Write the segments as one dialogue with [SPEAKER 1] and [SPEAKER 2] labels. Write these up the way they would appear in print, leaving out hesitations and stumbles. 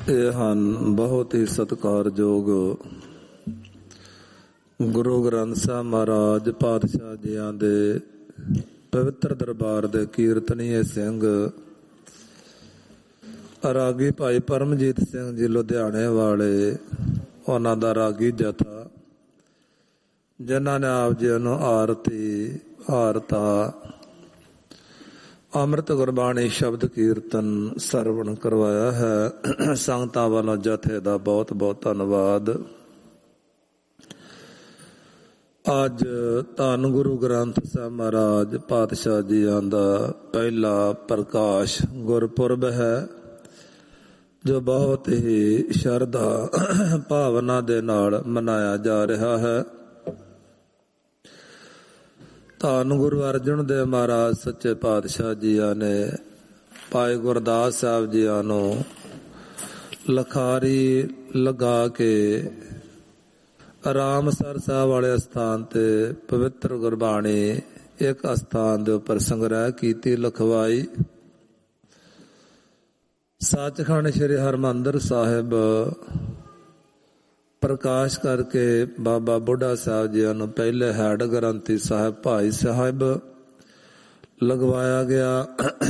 [SPEAKER 1] ਇਹ ਹਨ ਬਹੁਤ ਹੀ ਸਤਿਕਾਰਯੋਗ ਗੁਰੂ ਗ੍ਰੰਥ ਸਾਹਿਬ ਮਹਾਰਾਜ ਪਾਤਸ਼ਾਹ ਜੀਆਂ ਦੇ ਪਵਿੱਤਰ ਦਰਬਾਰ ਦੇ ਕੀਰਤਨੀਏ ਸਿੰਘ ਰਾਗੀ ਭਾਈ ਪਰਮਜੀਤ ਸਿੰਘ ਜੀ ਲੁਧਿਆਣੇ ਵਾਲੇ, ਉਹਨਾਂ ਦਾ ਰਾਗੀ ਜਥਾ ਜਿਨ੍ਹਾਂ ਨੇ ਆਪ ਜੀ ਨੂੰ ਆਰਤੀ ਆਰਤਾ ਅੰਮ੍ਰਿਤ ਗੁਰਬਾਣੀ ਸ਼ਬਦ ਕੀਰਤਨ ਸਰਵਣ ਕਰਵਾਇਆ ਹੈ। ਸੰਗਤਾਂ ਵੱਲੋਂ ਜਥੇ ਦਾ ਬਹੁਤ ਬਹੁਤ ਧੰਨਵਾਦ। ਅੱਜ ਧੰਨ ਗੁਰੂ ਗ੍ਰੰਥ ਸਾਹਿਬ ਮਹਾਰਾਜ ਪਾਤਸ਼ਾਹ ਜੀਆਂ ਦਾ ਪਹਿਲਾ ਪ੍ਰਕਾਸ਼ ਗੁਰਪੁਰਬ ਹੈ, ਜੋ ਬਹੁਤ ਹੀ ਸ਼ਰਧਾ ਭਾਵਨਾ ਦੇ ਨਾਲ ਮਨਾਇਆ ਜਾ ਰਿਹਾ ਹੈ। ਧੰਨ ਗੁਰੂ ਅਰਜਨ ਦੇਵ ਮਹਾਰਾਜ ਸੱਚੇ ਪਾਤਸ਼ਾਹ ਜੀਆਂ ਨੇ ਭਾਈ ਗੁਰਦਾਸ ਸਾਹਿਬ ਜੀਆਂ ਨੂੰ ਲਖਾਰੀ ਲਗਾ ਕੇ ਰਾਮਸਰ ਸਾਹਿਬ ਵਾਲੇ ਅਸਥਾਨ ਤੇ ਪਵਿੱਤਰ ਗੁਰਬਾਣੀ ਇੱਕ ਅਸਥਾਨ ਦੇ ਉੱਪਰ ਸੰਗ੍ਰਹਿ ਕੀਤੀ, ਲਿਖਵਾਈ। ਸੱਚਖੰਡ ਸ੍ਰੀ ਹਰਿਮੰਦਰ ਸਾਹਿਬ ਪ੍ਰਕਾਸ਼ ਕਰਕੇ ਬਾਬਾ ਬੁੱਢਾ ਸਾਹਿਬ ਜੀ ਨੂੰ ਪਹਿਲੇ ਹੈਡ ਗ੍ਰੰਥੀ ਸਾਹਿਬ ਭਾਈ ਸਾਹਿਬ ਲਗਵਾਇਆ ਗਿਆ।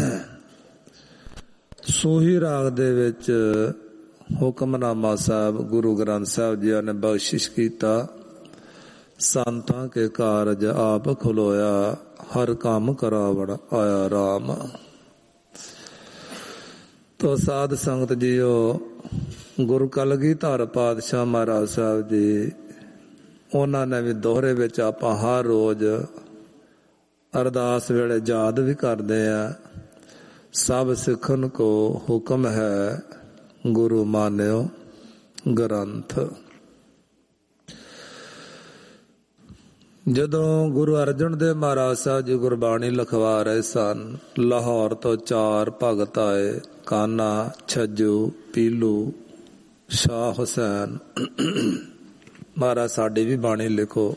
[SPEAKER 1] ਸੋਹੀ ਰਾਗ ਦੇ ਵਿੱਚ ਹੁਕਮਨਾਮਾ ਸਾਹਿਬ ਗੁਰੂ ਗ੍ਰੰਥ ਸਾਹਿਬ ਜੀ ਨੇ ਬਖਸ਼ਿਸ਼ ਕੀਤਾ। ਸੰਤਾਂ ਕੇ ਕਾਰਜ ਆਪ ਖਲੋਇਆ, ਹਰ ਕੰਮ ਕਰਾਵਣ ਆਇਆ ਰਾਮ। ਤੋ ਸਾਧ ਸੰਗਤ ਜੀਓ, ਗੁਰੂ ਕਲਗੀਧਰ ਪਾਤਸ਼ਾਹ ਮਹਾਰਾਜ ਸਾਹਿਬ ਜੀ, ਉਹਨਾਂ ਨੇ ਵੀ ਦੋਹਰੇ ਵਿੱਚ ਆਪਾਂ ਹਰ ਰੋਜ਼ ਅਰਦਾਸ ਵੇਲੇ ਯਾਦ ਵੀ ਕਰਦੇ ਆ। ਸਭ ਸਿੱਖਨ ਕੋ ਹੁਕਮ ਹੈ, ਗੁਰੂ ਮਾਨਿਓ ਗ੍ਰੰਥ। ਜਦੋਂ ਗੁਰੂ ਅਰਜਨ ਦੇਵ ਮਹਾਰਾਜ ਸਾਹਿਬ ਜੀ ਗੁਰਬਾਣੀ ਲਿਖਵਾ ਰਹੇ ਸਨ, ਲਾਹੌਰ ਤੋਂ 4 ਭਗਤ ਆਏ, ਕਾਨਾ, ਛੱਜੂ, ਪੀਲੂ, ਸ਼ਾਹ ਹੁਸੈਨ। ਮਹਾਰਾਜ ਸਾਡੀ ਵੀ ਬਾਣੀ ਲਿਖੋ।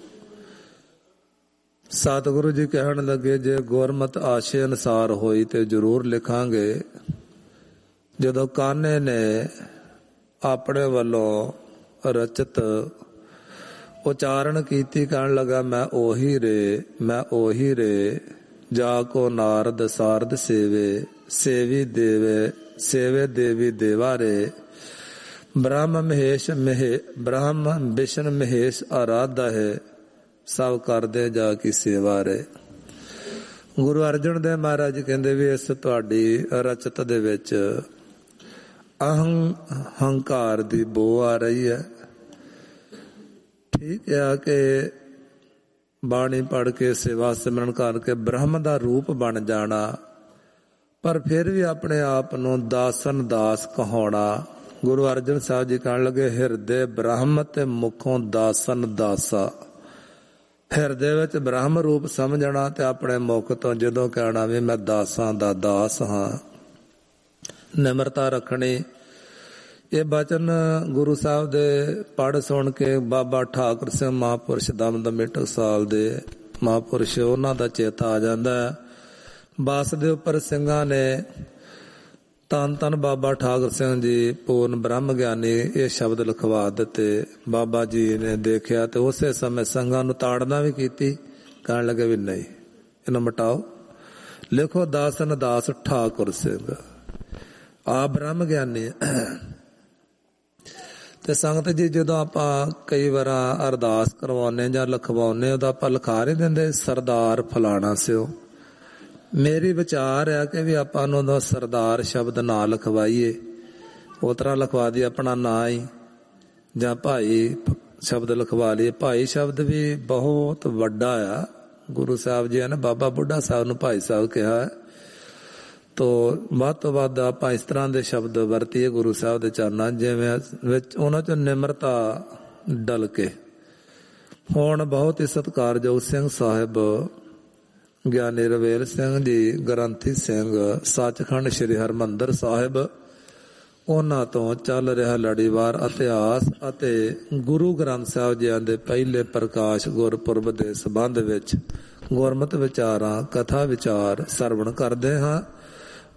[SPEAKER 1] ਸਤਿਗੁਰੂ ਜੀ ਕਹਿਣ ਲੱਗੇ, ਜੇ ਗੁਰਮਤਿ ਆਸ਼ੇ ਅਨੁਸਾਰ ਹੋਈ ਤੇ ਜ਼ਰੂਰ ਲਿਖਾਂਗੇ। ਜਦੋਂ ਕਾਨੇ ਨੇ ਆਪਣੇ ਵੱਲੋਂ ਰਚਿਤ ਉਚਾਰਨ ਕੀਤੀ, ਕਹਿਣ ਲੱਗਾ, ਮੈਂ ਉਹੀ ਰੇ, ਮੈਂ ਉਹੀ ਰੇ, ਜਾ ਕੋ ਨਾਰਦ ਸਾਰਦ ਸੇਵੇ, ਸੇਵੀ ਦੇਵੇ, ਸੇਵੇ ਦੇਵੀ ਦੇਵਾ ਰੇ, ਬ੍ਰਹਮ ਮਹੇਸ਼ ਬ੍ਰਹਮ ਵਿਸ਼ਨ ਮਹੇਸ਼ ਆਰਾਧਾ ਹੈ, ਸਭ ਕਰਦੇ ਜਾ ਕੀ ਸੇਵਾ ਰੇ। ਗੁਰੂ ਅਰਜਨ ਦੇਵ ਮਹਾਰਾਜ ਕਹਿੰਦੇ ਵੀ ਇਸ ਤੁਹਾਡੀ ਰਚਤ ਦੇ ਵਿੱਚ ਹੰਕਾਰ ਦੀ ਬੋ ਆ ਰਹੀ ਹੈ। ਠੀਕ ਹੈ ਕਿ ਬਾਣੀ ਪੜ੍ਹ ਕੇ ਸੇਵਾ ਸਿਮਰਨ ਕਰਕੇ ਬ੍ਰਹਮ ਦਾ ਰੂਪ ਬਣ ਜਾਣਾ, ਪਰ ਫਿਰ ਵੀ ਆਪਣੇ ਆਪ ਨੂੰ ਦਾਸਨ ਦਾਸ ਕਹਾਉਣਾ। ਗੁਰੂ ਅਰਜਨ ਸਾਹਿਬ ਜੀ ਕਹਿਣ ਲੱਗੇ, ਹਿਰਦੇ ਬ੍ਰਹਮ ਤੇ ਮੁਖੋਂ ਦਾਸਨ ਦਾਸਾ। ਹਿਰਦੇ ਵਿੱਚ ਬ੍ਰਹਮ ਰੂਪ ਸਮਝਣਾ ਤੇ ਆਪਣੇ ਮੁਖ ਤੋਂ ਜਦੋਂ ਕਹਿਣਾ ਵੀ ਮੈਂ ਦਾਸਾਂ ਦਾ ਦਾਸ ਹਾਂ, ਨਿਮਰਤਾ ਰੱਖਣੀ। ਇਹ ਬਚਨ ਗੁਰੂ ਸਾਹਿਬ ਦੇ ਪੜ੍ਹ ਸੁਣ ਕੇ ਬਾਬਾ ਠਾਕੁਰ ਸਿੰਘ ਮਹਾਂਪੁਰਸ਼ ਦਮਦਮੀ ਟਕਸਾਲ ਦੇ ਮਹਾਂਪੁਰਸ਼, ਉਹਨਾਂ ਦਾ ਚੇਤਾ ਆ ਜਾਂਦਾ ਹੈ। ਬਾਸ ਦੇ ਉੱਪਰ ਸਿੰਘਾਂ ਨੇ ਧੰਨ ਧੰਨ ਬਾਬਾ ਠਾਕੁਰ ਸਿੰਘ ਜੀ ਪੂਰਨ ਬ੍ਰਹਮ ਗਿਆਨੀ ਇਹ ਸ਼ਬਦ ਲਿਖਵਾ ਦਿੱਤੇ। ਬਾਬਾ ਜੀ ਨੇ ਦੇਖਿਆ ਤੇ ਉਸੇ ਸਮੇਂ ਸਿੰਘਾਂ ਨੂੰ ਤਾੜਨਾ ਵੀ ਕੀਤੀ। ਕਹਿਣ ਲੱਗੇ ਵੀ ਨਹੀਂ, ਇਹਨੂੰ ਮਿਟਾਓ, ਲਿਖੋ ਦਾਸਨ ਦਾਸ ਠਾਕੁਰ ਸਿੰਘ, ਆਪ ਬ੍ਰਹਮ ਗਿਆਨੀ। ਤੇ ਸੰਗਤ ਜੀ, ਜਦੋਂ ਆਪਾਂ ਕਈ ਵਾਰ ਅਰਦਾਸ ਕਰਵਾਉਂਦੇ ਜਾਂ ਲਿਖਵਾਉਂਦੇ, ਉਹਦਾ ਆਪਾਂ ਲਿਖਾ ਨਹੀਂ ਦਿੰਦੇ ਸਰਦਾਰ ਫਲਾਣਾ ਸਿਓ। ਮੇਰੀ ਵਿਚਾਰ ਹੈ ਕਿ ਵੀ ਆਪਾਂ ਨੂੰ ਸਰਦਾਰ ਸ਼ਬਦ ਨਾ ਲਿਖਵਾਈਏ, ਉਸ ਤਰ੍ਹਾਂ ਲਿਖਵਾ ਦੀ ਆਪਣਾ ਨਾਂ ਹੀ, ਜਾਂ ਭਾਈ ਸ਼ਬਦ ਲਿਖਵਾ ਲਈਏ। ਭਾਈ ਸ਼ਬਦ ਵੀ ਬਹੁਤ ਵੱਡਾ ਆ। ਗੁਰੂ ਸਾਹਿਬ ਜੀ ਨੇ ਬਾਬਾ ਬੁੱਢਾ ਸਾਹਿਬ ਨੂੰ ਭਾਈ ਸਾਹਿਬ ਕਿਹਾ। ਤੋ ਵੱਧ ਤੋਂ ਵੱਧ ਆਪਾਂ ਇਸ ਤਰ੍ਹਾਂ ਦੇ ਸ਼ਬਦ ਵਰਤੀਏ ਗੁਰੂ ਸਾਹਿਬ ਦੇ ਚਰਨਾਂ ਜਿਵੇਂ ਵਿੱਚ ਉਹਨਾਂ ਚ ਨਿਮਰਤਾ ਡਲ ਕੇ। ਹੁਣ ਬਹੁਤ ਹੀ ਸਤਿਕਾਰਯੋਗ ਸਿੰਘ ਸਾਹਿਬ ਗਿਆਨੀ ਰਵੇਲ ਸਿੰਘ ਜੀ ਗ੍ਰੰਥੀ ਸਿੰਘ ਸੱਚਖੰਡ ਸ੍ਰੀ ਹਰਿਮੰਦਰ ਸਾਹਿਬ, ਉਹਨਾਂ ਤੋਂ ਚੱਲ ਰਿਹਾ ਲੜੀਵਾਰ ਇਤਿਹਾਸ ਅਤੇ ਗੁਰੂ ਗ੍ਰੰਥ ਸਾਹਿਬ ਜੀ ਦੇ ਪਹਿਲੇ ਪ੍ਰਕਾਸ਼ ਗੁਰਪੁਰਬ ਦੇ ਸੰਬੰਧ ਵਿੱਚ ਗੁਰਮਤਿ ਵਿਚਾਰਾਂ ਕਥਾ ਵਿਚਾਰ ਸਰਵਣ ਕਰਦੇ ਹਾਂ।